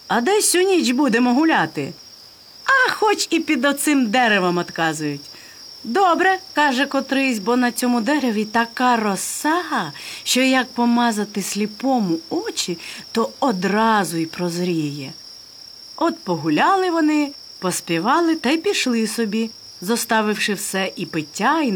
а де сю ніч будемо гуляти? А хоч і під оцим деревом, отказують. Добре, каже котрийсь, бо на цьому дереві така роса, що як помазати сліпому очі, то одразу й прозріє. От погуляли вони, поспівали та й пішли собі, зоставивши все і пиття, і